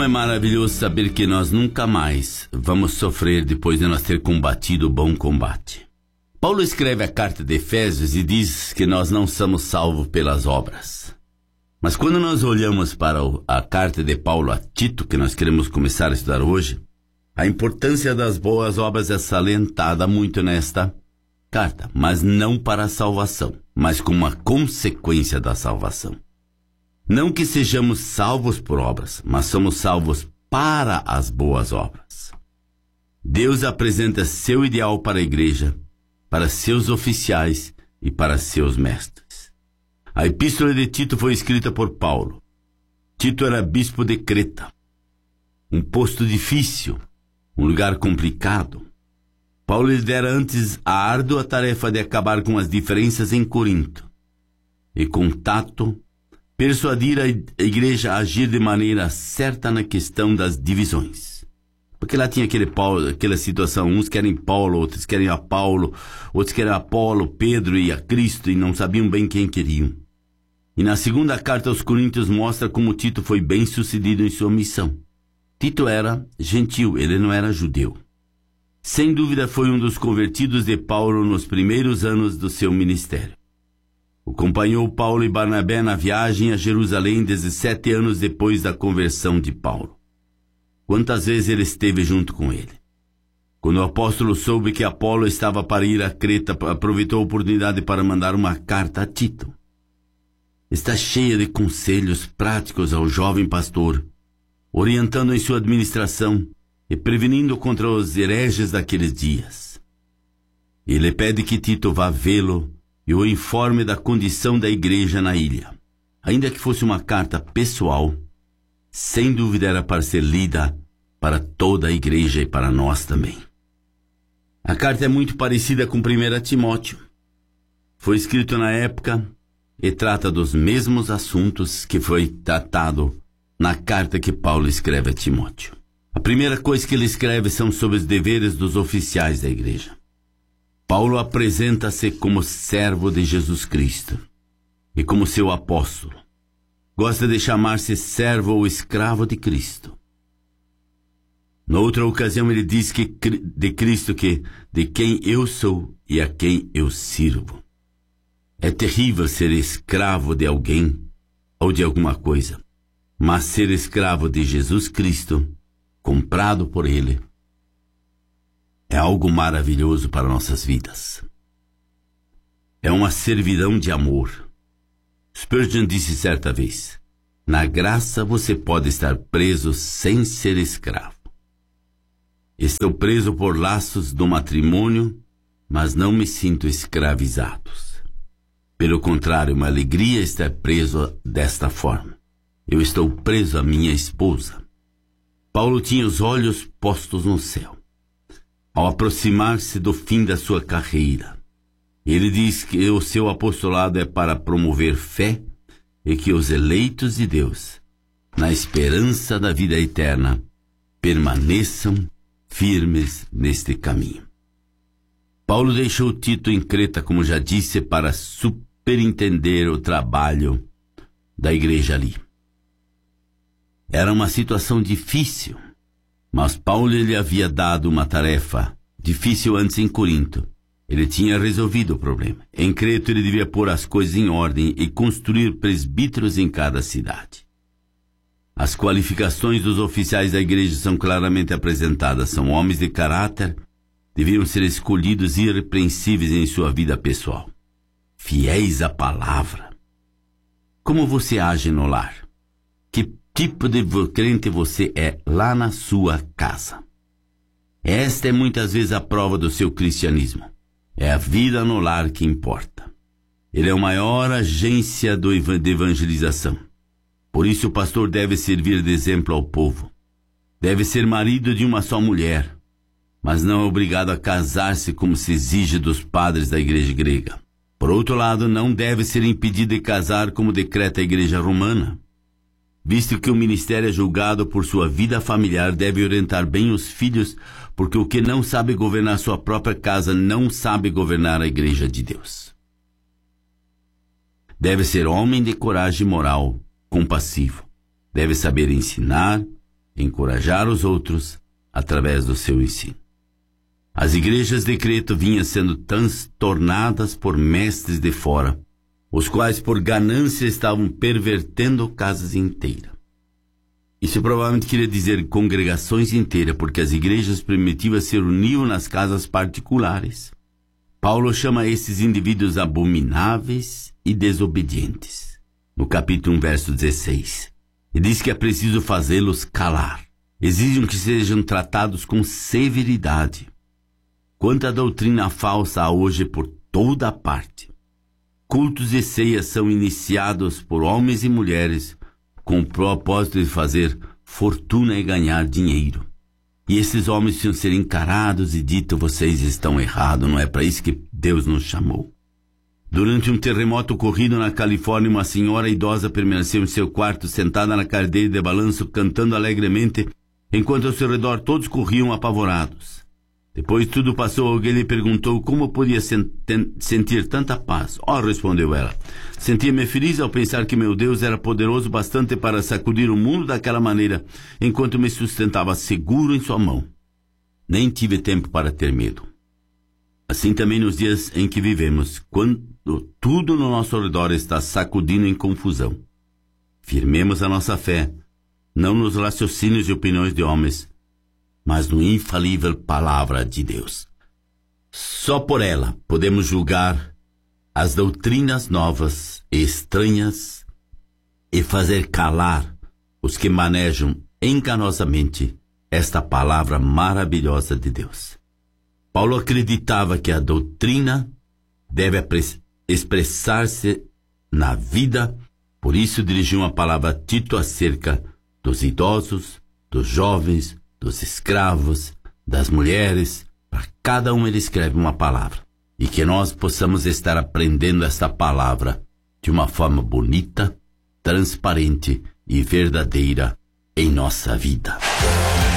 Como é maravilhoso saber que nós nunca mais vamos sofrer depois de nós ter combatido o bom combate. Paulo escreve a carta de Efésios e diz que nós não somos salvos pelas obras. Mas quando nós olhamos para a carta de Paulo a Tito, que nós queremos começar a estudar hoje, a importância das boas obras é salientada muito nesta carta, mas não para a salvação, mas como uma consequência da salvação. Não que sejamos salvos por obras, mas somos salvos para as boas obras. Deus apresenta seu ideal para a igreja, para seus oficiais e para seus mestres. A epístola de Tito foi escrita por Paulo. Tito era bispo de Creta, um posto difícil, um lugar complicado. Paulo lhe dera antes a árdua tarefa de acabar com as diferenças em Corinto e, com tato, persuadir a igreja a agir de maneira certa na questão das divisões. Porque lá tinha aquela situação, uns querem Paulo, outros querem a Paulo, outros querem a Apolo, Pedro e a Cristo, e não sabiam bem quem queriam. E na segunda carta aos Coríntios mostra como Tito foi bem sucedido em sua missão. Tito era gentil, ele não era judeu. Sem dúvida foi um dos convertidos de Paulo nos primeiros anos do seu ministério. Acompanhou Paulo e Barnabé na viagem a Jerusalém 17 anos depois da conversão de Paulo. Quantas vezes ele esteve junto com ele? Quando o apóstolo soube que Apolo estava para ir a Creta, aproveitou a oportunidade para mandar uma carta a Tito. Está cheia de conselhos práticos ao jovem pastor, orientando em sua administração e prevenindo contra os hereges daqueles dias. Ele pede que Tito vá vê-lo e o informe da condição da igreja na ilha. Ainda que fosse uma carta pessoal, sem dúvida era para ser lida para toda a igreja e para nós também. A carta é muito parecida com 1 Timóteo. Foi escrito na época e trata dos mesmos assuntos que foi tratado na carta que Paulo escreve a Timóteo. A primeira coisa que ele escreve são sobre os deveres dos oficiais da igreja. Paulo apresenta-se como servo de Jesus Cristo e como seu apóstolo. Gosta de chamar-se servo ou escravo de Cristo. Noutra ocasião ele diz que de Cristo de quem eu sou e a quem eu sirvo. É terrível ser escravo de alguém ou de alguma coisa, mas ser escravo de Jesus Cristo, comprado por Ele, é algo maravilhoso para nossas vidas. É uma servidão de amor. Spurgeon disse certa vez: na graça você pode estar preso sem ser escravo. Estou preso por laços do matrimônio, mas não me sinto escravizado. Pelo contrário, uma alegria estar preso desta forma. Eu estou preso à minha esposa. Paulo tinha os olhos postos no céu. Ao aproximar-se do fim da sua carreira, ele diz que o seu apostolado é para promover fé e que os eleitos de Deus, na esperança da vida eterna, permaneçam firmes neste caminho. Paulo deixou Tito em Creta, como já disse, para superintender o trabalho da igreja ali. Era uma situação difícil, mas Paulo lhe havia dado uma tarefa difícil antes em Corinto. Ele tinha resolvido o problema. Em Creta ele devia pôr as coisas em ordem e construir presbíteros em cada cidade. As qualificações dos oficiais da igreja são claramente apresentadas. São homens de caráter, deviam ser escolhidos irrepreensíveis em sua vida pessoal, fiéis à palavra. Como você age no lar? Que tipo de crente você é lá na sua casa? Esta é muitas vezes a prova do seu cristianismo. É a vida no lar que importa. Ele é a maior agência de evangelização. Por isso o pastor deve servir de exemplo ao povo. Deve ser marido de uma só mulher, mas não é obrigado a casar-se como se exige dos padres da igreja grega. Por outro lado, não deve ser impedido de casar como decreta a igreja romana. Visto que o ministério é julgado por sua vida familiar, deve orientar bem os filhos, porque o que não sabe governar sua própria casa não sabe governar a igreja de Deus. Deve ser homem de coragem moral, compassivo. Deve saber ensinar, encorajar os outros através do seu ensino. As igrejas de Creta vinham sendo transtornadas por mestres de fora, os quais por ganância estavam pervertendo casas inteiras. Isso provavelmente queria dizer congregações inteiras, porque as igrejas primitivas se reuniam nas casas particulares. Paulo chama esses indivíduos abomináveis e desobedientes, no capítulo 1, verso 16, e diz que é preciso fazê-los calar. Exigem que sejam tratados com severidade. Quanta doutrina falsa há hoje por toda parte. Cultos e ceias são iniciados por homens e mulheres com o propósito de fazer fortuna e ganhar dinheiro. E esses homens precisam ser encarados e dito: vocês estão errados, não é para isso que Deus nos chamou. Durante um terremoto ocorrido na Califórnia, uma senhora idosa permaneceu em seu quarto, sentada na cadeira de balanço, cantando alegremente, enquanto ao seu redor todos corriam apavorados. Depois tudo passou, alguém lhe perguntou como podia sentir tanta paz. Respondeu ela, sentia-me feliz ao pensar que meu Deus era poderoso bastante para sacudir o mundo daquela maneira, enquanto me sustentava seguro em sua mão. Nem tive tempo para ter medo. Assim também nos dias em que vivemos, quando tudo no nosso redor está sacudindo em confusão. Firmemos a nossa fé, não nos raciocínios e opiniões de homens, mas no infalível palavra de Deus. Só por ela podemos julgar as doutrinas novas e estranhas e fazer calar os que manejam enganosamente esta palavra maravilhosa de Deus. Paulo acreditava que a doutrina deve expressar-se na vida, por isso dirigiu uma palavra a Tito acerca dos idosos, dos jovens, dos escravos, das mulheres. Para cada um ele escreve uma palavra. E que nós possamos estar aprendendo esta palavra de uma forma bonita, transparente e verdadeira em nossa vida.